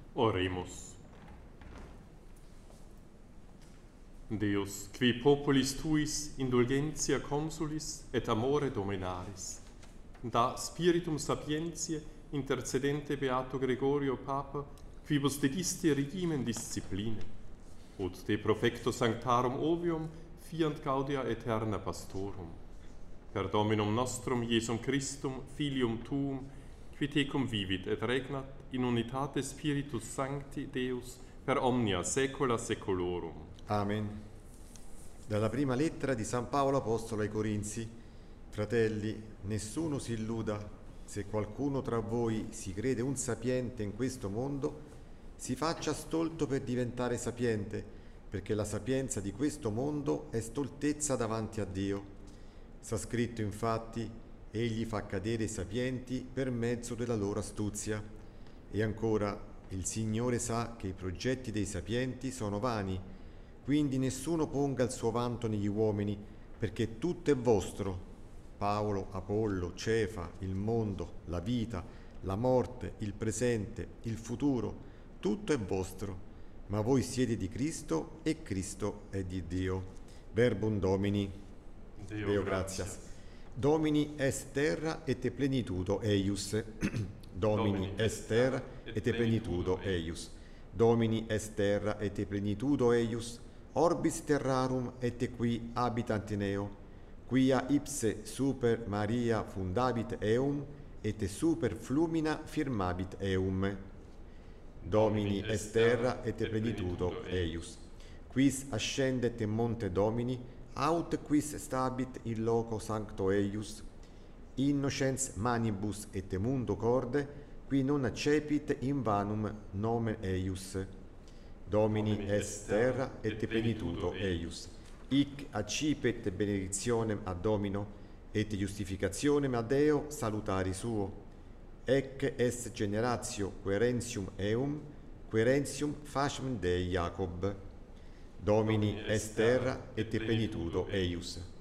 Oremus. Deus, qui populis tuis indulgentia consulis et amore dominaris, da spiritum sapientiae intercedente Beato Gregorio Papa, quibus dedisti regimen discipline, ut de profecto sanctarum ovium fiant gaudia aeterna pastorum, per Dominum nostrum Iesum Christum, Filium tuum, qui tecum vivit et regnat in unitate Spiritus Sancti Deus per omnia saecula saeculorum. Amen. Dalla prima lettera di San Paolo Apostolo ai Corinzi. Fratelli, nessuno si illuda. Se qualcuno tra voi si crede un sapiente in questo mondo, si faccia stolto per diventare sapiente, perché la sapienza di questo mondo è stoltezza davanti a Dio. Sta scritto infatti: egli fa cadere i sapienti per mezzo della loro astuzia. E ancora, il Signore sa che i progetti dei sapienti sono vani. Quindi nessuno ponga il suo vanto negli uomini, perché tutto è vostro. Paolo, Apollo, Cefa, il mondo, la vita, la morte, il presente, il futuro, tutto è vostro. Ma voi siete di Cristo e Cristo è di Dio. Verbum Domini. Deo gratias. Domini est terra et te plenitudo eius. Domini est terra et te plenitudo eius. Domini est terra et te plenitudo eius. Orbis terrarum et qui habitant in eo, quia ipse super Maria fundabit eum, et super flumina firmabit eum. Domini est terra et te plenitudo eius. Quis ascendet in monte Domini, aut quis stabit in loco sancto eius. Innocens manibus et mundo corde, qui non accepit in vanum nomen eius. Domini est terra et te plenitudo eius. Hic accipet benedictionem ad Domino, et justificationem ad Deo salutari suo. Ecce est generatio querentium eum, querentium facem Dei Jacob. Domini est terra et te plenitudo eius.